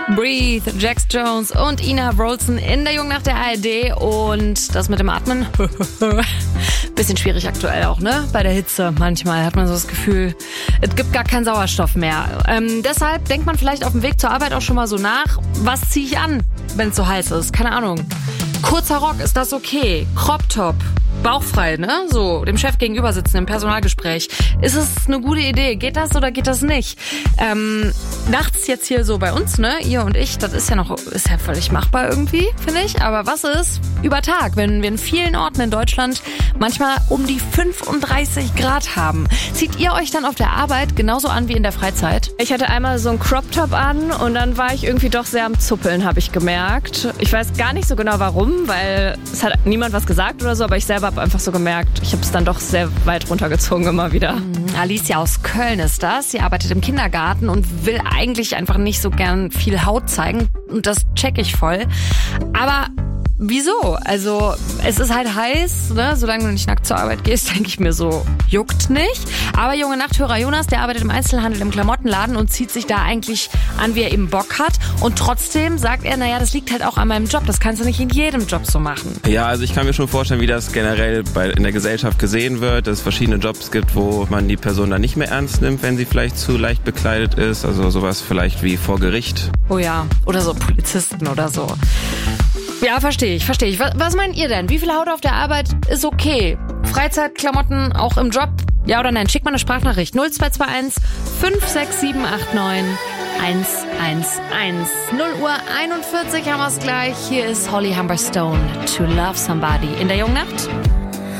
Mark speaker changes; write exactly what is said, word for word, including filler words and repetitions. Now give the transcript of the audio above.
Speaker 1: Breathe, Jax Jones und Ina Wroldsen in der Jungen Nacht der A R D. Und das mit dem Atmen, bisschen schwierig aktuell auch, ne? Bei der Hitze manchmal hat man so das Gefühl, es gibt gar keinen Sauerstoff mehr. Ähm, deshalb denkt man vielleicht auf dem Weg zur Arbeit auch schon mal so nach, was ziehe ich an, wenn es so heiß ist? Keine Ahnung. Kurzer Rock, ist das okay? Crop Top, bauchfrei, ne? So, dem Chef gegenüber sitzen im Personalgespräch. Ist es eine gute Idee? Geht das oder geht das nicht? Ähm, nachts jetzt hier so bei uns, ne? Ihr und ich, das ist ja noch, ist ja völlig machbar irgendwie, finde ich. Aber was ist über Tag, wenn wir in vielen Orten in Deutschland manchmal um die fünfunddreißig Grad haben? Zieht ihr euch dann auf der Arbeit genauso an wie in der Freizeit?
Speaker 2: Ich hatte einmal so einen Crop Top an und dann war ich irgendwie doch sehr am Zuppeln, habe ich gemerkt. Ich weiß gar nicht so genau warum, weil es hat niemand was gesagt oder so, aber ich selber habe einfach so gemerkt, ich habe es dann doch sehr weit runtergezogen immer wieder.
Speaker 1: Alicia aus Köln ist das. Sie arbeitet im Kindergarten und will eigentlich einfach nicht so gern viel Haut zeigen. Und das check ich voll. Aber wieso? Also es ist halt heiß, ne? Solange du nicht nackt zur Arbeit gehst, denke ich mir so, juckt nicht. Aber Junge Nachthörer Jonas, der arbeitet im Einzelhandel im Klamottenladen und zieht sich da eigentlich an, wie er eben Bock hat. Und trotzdem sagt er, naja, das liegt halt auch an meinem Job. Das kannst du nicht in jedem Job so machen.
Speaker 3: Ja, also ich kann mir schon vorstellen, wie das generell bei, in der Gesellschaft gesehen wird, dass es verschiedene Jobs gibt, wo man die Person dann nicht mehr ernst nimmt, wenn sie vielleicht zu leicht bekleidet ist. Also sowas vielleicht wie vor Gericht.
Speaker 1: Oh ja, oder so Polizisten oder so. Ja, verstehe ich, verstehe ich. Was, was meint ihr denn? Wie viel Haut auf der Arbeit ist okay? Freizeitklamotten auch im Job? Ja oder nein? Schickt mal eine Sprachnachricht. null zwei zwei eins fünf sechs sieben acht neun eins eins eins. null Uhr einundvierzig haben wir es gleich. Hier ist Holly Humberstone, To Love Somebody in der Jungen Nacht.